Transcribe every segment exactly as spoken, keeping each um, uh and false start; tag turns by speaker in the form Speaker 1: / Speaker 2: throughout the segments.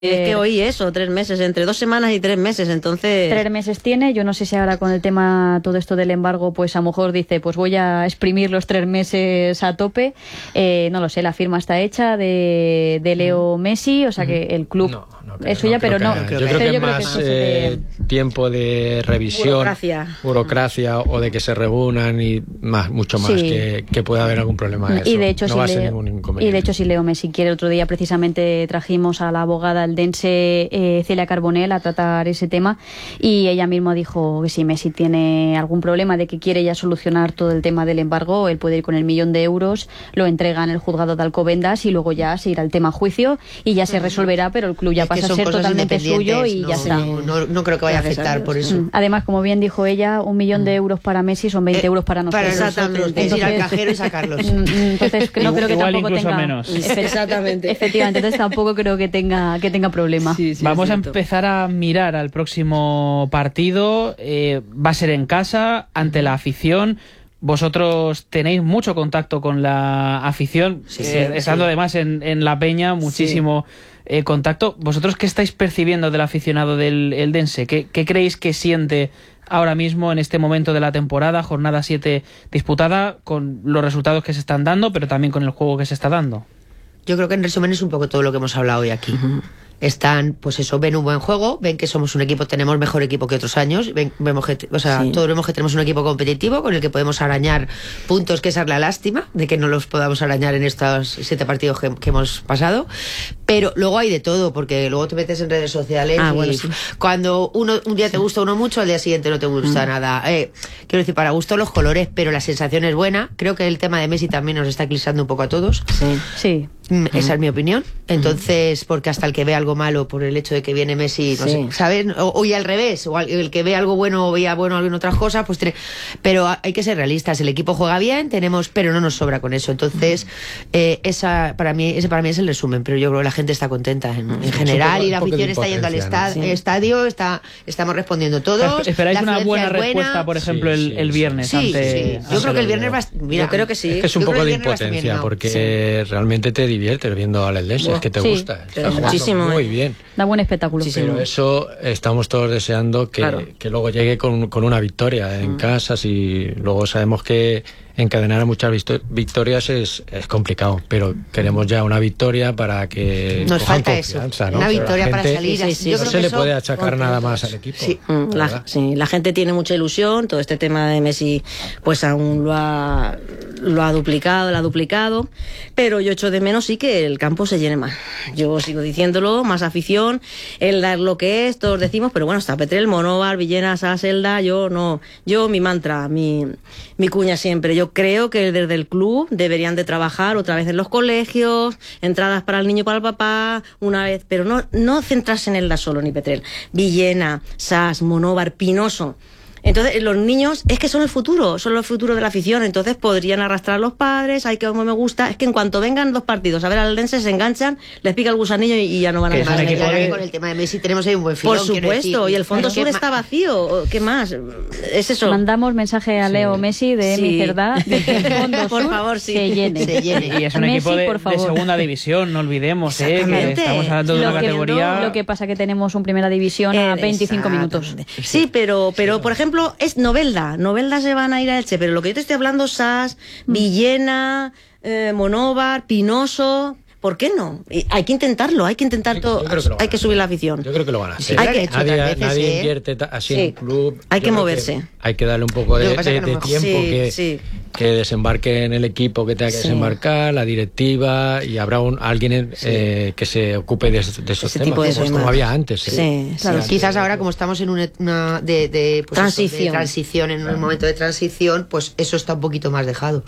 Speaker 1: Es que hoy eso, tres meses, entre dos semanas y tres meses, entonces...
Speaker 2: Tres meses tiene, yo no sé si ahora con el tema, todo esto del embargo, pues a lo mejor dice, pues voy a exprimir los tres meses a tope, eh, no lo sé, la firma está hecha de, de Leo Messi, o sea que el club
Speaker 3: No, no creo,
Speaker 2: es suya,
Speaker 3: no
Speaker 2: pero
Speaker 3: creo
Speaker 2: no.
Speaker 3: que-
Speaker 2: Pero
Speaker 3: yo creo que
Speaker 2: yo
Speaker 3: es
Speaker 2: creo que
Speaker 3: más
Speaker 2: eso se de-
Speaker 3: eh, tiempo de revisión,
Speaker 1: Burocracia.
Speaker 3: burocracia, o de que se reúnan y más, mucho más,
Speaker 2: Sí.
Speaker 3: que, que pueda haber algún problema de eso.
Speaker 2: Y de hecho,
Speaker 3: no
Speaker 2: si
Speaker 3: va a ser
Speaker 2: Leo,
Speaker 3: ningún
Speaker 2: y
Speaker 3: inconveniente.
Speaker 2: de hecho si Leo Messi quiere, otro día precisamente trajimos a la abogada aldense eh, Celia Carbonell a tratar ese tema y ella misma dijo que si Messi tiene algún problema de que quiere ya solucionar todo el tema del embargo, él puede ir con el millón de euros, lo entrega en el juzgado de Alcobendas y luego ya se irá el tema a juicio y ya se resolverá, pero el club ya
Speaker 4: Es que
Speaker 2: pasa a
Speaker 4: son
Speaker 2: ser
Speaker 4: cosas
Speaker 2: totalmente suyo y
Speaker 4: independientes,
Speaker 2: ya
Speaker 4: no,
Speaker 2: está.
Speaker 4: No, no, no creo que vaya a
Speaker 1: Gracias a
Speaker 4: afectar
Speaker 1: Dios.
Speaker 4: por eso.
Speaker 2: Mm. Además, como bien dijo ella, un millón de euros para Messi son veinte
Speaker 4: Eh,
Speaker 2: euros para nosotros.
Speaker 4: Para nosotros, es ir al
Speaker 2: Entonces-
Speaker 4: cajero y sacarlos.
Speaker 2: Mm, Entonces, que no creo que
Speaker 5: Igual
Speaker 2: tampoco
Speaker 5: incluso
Speaker 2: tenga...
Speaker 5: menos.
Speaker 2: Efe-
Speaker 1: Exactamente.
Speaker 2: Efectivamente, entonces tampoco creo que tenga, que tenga problema.
Speaker 1: Sí, sí,
Speaker 5: Vamos
Speaker 1: es
Speaker 5: a
Speaker 1: cierto.
Speaker 5: empezar a mirar al próximo partido. eh, va a ser en casa, ante la afición. Vosotros tenéis mucho contacto con la afición,
Speaker 4: Sí,
Speaker 5: eh,
Speaker 4: sí,
Speaker 5: estando
Speaker 4: sí.
Speaker 5: además en, en La Peña, muchísimo eh, contacto. ¿Vosotros qué estáis percibiendo del aficionado del Eldense? ¿Qué, qué creéis que siente ahora mismo en este momento de la temporada, jornada siete disputada, con los resultados que se están dando, pero también con el juego que se está dando?
Speaker 4: Yo creo que en resumen es un poco todo lo que hemos hablado hoy aquí. Están, pues eso, ven un buen juego, ven que somos un equipo, tenemos mejor equipo que otros años, ven- vemos que, o sea,
Speaker 1: Sí.
Speaker 4: todos vemos que tenemos un equipo competitivo con el que podemos arañar puntos, que esa es la lástima, de que no los podamos arañar en estos siete partidos que, que hemos pasado. Pero luego hay de todo, porque luego te metes en redes sociales
Speaker 1: Ah,
Speaker 4: y
Speaker 1: bueno, sí.
Speaker 4: cuando uno un día te gusta uno mucho, al día siguiente no te gusta nada. Eh, quiero decir, para gusto los colores, pero la sensación es buena. Creo que el tema de Messi también nos está eclipsando un poco a todos.
Speaker 1: Sí.
Speaker 2: Sí.
Speaker 4: Mm, Esa es mi opinión. Entonces, porque hasta el que ve algo malo por el hecho de que viene Messi, no
Speaker 1: Sí.
Speaker 4: sé, ¿sabes? O, o y al revés, o al- el que ve algo bueno o veía bueno en otras cosas, pues tiene... Pero a- hay que ser realistas. El equipo juega bien, tenemos, pero no nos sobra con eso. Entonces, eh, esa para mí, ese para mí es el resumen. Pero yo creo que la gente está contenta en, en general
Speaker 3: poco-
Speaker 4: y la
Speaker 3: un poco de
Speaker 4: afición está yendo al
Speaker 3: impotencia,
Speaker 4: esta-
Speaker 1: ¿no? Sí.
Speaker 4: estadio, está, estamos respondiendo todos.
Speaker 5: ¿Esperáis
Speaker 4: la
Speaker 5: una
Speaker 4: afluencia
Speaker 5: buena
Speaker 4: es buena.
Speaker 5: respuesta, por ejemplo,
Speaker 3: Sí,
Speaker 5: el,
Speaker 3: sí,
Speaker 5: el
Speaker 3: sí.
Speaker 5: viernes?
Speaker 4: Sí,
Speaker 5: ante,
Speaker 4: sí. Yo
Speaker 5: ante
Speaker 4: creo que el
Speaker 5: el
Speaker 4: viernes
Speaker 5: Oviedo?
Speaker 4: va a- mira,
Speaker 1: Yo creo que sí.
Speaker 3: Es que es un
Speaker 4: Yo
Speaker 3: poco
Speaker 4: creo
Speaker 3: de
Speaker 4: que el viernes va a estar bien,
Speaker 3: impotencia,
Speaker 4: ¿no?
Speaker 3: porque realmente te diviertes viendo al Eldense, es que te
Speaker 2: Sí.
Speaker 3: gusta. Está
Speaker 1: Pero
Speaker 3: jugando
Speaker 1: muchísimo,
Speaker 3: muy
Speaker 1: ¿eh?
Speaker 3: bien.
Speaker 2: Da buen espectáculo.
Speaker 3: Pero eso estamos todos deseando que,
Speaker 1: Claro.
Speaker 3: que luego llegue con, con una victoria en casa. Si luego sabemos que encadenar a muchas visto- victorias es, es complicado, pero queremos ya una victoria para que
Speaker 4: Nos
Speaker 3: cojan
Speaker 4: falta eso,
Speaker 3: confianza, ¿no?
Speaker 4: una
Speaker 3: Pero la
Speaker 4: victoria para
Speaker 3: gente-
Speaker 4: salir
Speaker 1: Sí,
Speaker 4: así.
Speaker 1: sí,
Speaker 4: Yo
Speaker 3: no
Speaker 4: creo
Speaker 3: se
Speaker 4: que
Speaker 3: le
Speaker 4: eso-
Speaker 3: puede achacar nada más al equipo.
Speaker 1: Sí,
Speaker 3: la
Speaker 1: mm, la,
Speaker 3: verdad.
Speaker 1: sí, la gente tiene mucha ilusión, todo este tema de Messi pues aún lo ha, lo ha duplicado, lo ha duplicado, pero yo echo de menos sí que el campo se llene más. Yo sigo diciéndolo, más afición, el dar lo que es, todos decimos, pero bueno, está Petrel, Monóvar, Villena, Saselda, yo no, yo mi mantra, mi, mi cuña siempre, yo creo que desde el club deberían de trabajar otra vez en los colegios, entradas para el niño y para el papá, una vez, pero no, no centrarse en Elda solo, ni Petrel. Villena, Sas, Monóvar, Pinoso. Entonces, los niños es que son el futuro, son el futuro de la afición, entonces podrían arrastrar a los padres, ay, que como me gusta, es que en cuanto vengan dos partidos a ver al Eldense, se enganchan, les pica el gusanillo y, y ya no van a
Speaker 5: Que es un
Speaker 1: dejar de
Speaker 5: equipo
Speaker 1: ver.
Speaker 4: Claro
Speaker 5: de-
Speaker 4: que con el tema de Messi tenemos ahí un buen filón.
Speaker 1: Por
Speaker 4: quiero
Speaker 1: supuesto,
Speaker 4: decir.
Speaker 1: y el fondo
Speaker 4: Claro,
Speaker 1: sur
Speaker 4: que
Speaker 1: está
Speaker 4: ma-
Speaker 1: vacío, ¿qué más? Es eso.
Speaker 2: Mandamos mensaje a Leo Messi de
Speaker 1: Sí.
Speaker 2: mi verdad de que el fondo
Speaker 1: Por
Speaker 2: sur
Speaker 1: favor, sí.
Speaker 2: se llene.
Speaker 4: Se llene.
Speaker 5: Y es un
Speaker 2: Messi,
Speaker 5: equipo de,
Speaker 2: por
Speaker 5: de
Speaker 2: favor.
Speaker 5: segunda división, no olvidemos, ¿eh? Que
Speaker 1: Exactamente.
Speaker 5: estamos hablando de
Speaker 2: Lo
Speaker 5: una
Speaker 2: que,
Speaker 5: categoría...
Speaker 2: lo que pasa que tenemos un primera división a
Speaker 1: Eh,
Speaker 2: veinticinco minutos.
Speaker 1: exactamente. Sí, pero, pero por ejemplo, es Novelda. Novelda se van a ir a Elche, pero lo que yo te estoy hablando, Sas, Villena, eh, Monóvar, Pinoso. ¿Por qué no? Y hay que intentarlo, hay que intentar
Speaker 3: Yo-
Speaker 1: todo.
Speaker 3: yo creo que lo van
Speaker 1: Hay
Speaker 3: a
Speaker 1: que
Speaker 3: hacer.
Speaker 1: subir la afición.
Speaker 3: Yo creo que lo van a hacer.
Speaker 4: Hay
Speaker 1: que-
Speaker 3: nadie
Speaker 4: otras veces,
Speaker 3: nadie
Speaker 4: ¿eh?
Speaker 3: invierte ta- así
Speaker 1: Sí.
Speaker 3: en un club.
Speaker 1: Hay
Speaker 3: Yo
Speaker 1: que
Speaker 3: creo
Speaker 1: moverse.
Speaker 3: Hay que darle un poco
Speaker 4: Lo
Speaker 3: de,
Speaker 4: que pasa
Speaker 3: de-
Speaker 4: es que a lo
Speaker 3: de
Speaker 4: mejor-
Speaker 3: tiempo
Speaker 1: Sí,
Speaker 3: que,
Speaker 1: sí.
Speaker 3: que desembarque en el equipo que tenga que
Speaker 1: Sí.
Speaker 3: desembarcar, la directiva, y habrá un, alguien eh, que se ocupe de, de esos
Speaker 1: Ese
Speaker 3: temas,
Speaker 1: tipo de
Speaker 3: como,
Speaker 1: temas.
Speaker 3: como había antes. ¿eh?
Speaker 1: Sí,
Speaker 4: Claro,
Speaker 1: sí.
Speaker 4: quizás ahora como estamos en una, una de, de, pues eso,
Speaker 1: Transición.
Speaker 4: de transición, en un momento de transición, pues eso está un poquito más dejado.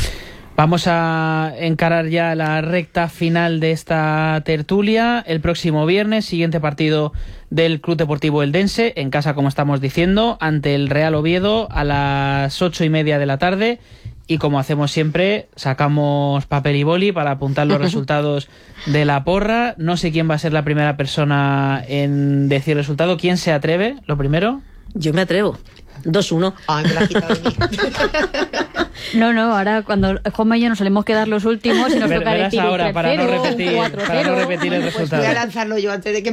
Speaker 5: Vamos a encarar ya la recta final de esta tertulia. El próximo viernes, siguiente partido del Club Deportivo Eldense, en casa, como estamos diciendo, ante el Real Oviedo a las ocho y media de la tarde. Y como hacemos siempre, sacamos papel y boli para apuntar los resultados de la porra. No sé quién va a ser la primera persona en decir el resultado. ¿Quién se atreve? Lo primero.
Speaker 1: Yo me atrevo. dos uno.
Speaker 4: Ay, me la has quitado de mí.
Speaker 2: No, no, ahora cuando Juanma y yo nos solemos quedar los últimos y nos toca
Speaker 5: Verás
Speaker 2: decir
Speaker 5: ahora
Speaker 2: un
Speaker 5: para no
Speaker 2: tres cero,
Speaker 5: repetir,
Speaker 2: un cuatro
Speaker 5: para no
Speaker 2: cero.
Speaker 5: repetir el
Speaker 4: Pues
Speaker 5: resultado.
Speaker 4: voy a lanzarlo yo antes de que